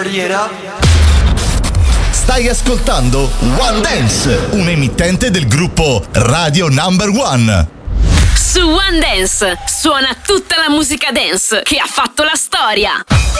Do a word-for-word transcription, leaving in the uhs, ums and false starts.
dirty it up. Stai ascoltando One Dance, un emittente del gruppo Radio Number One. Su One Dance suona tutta la musica dance che ha fatto la storia.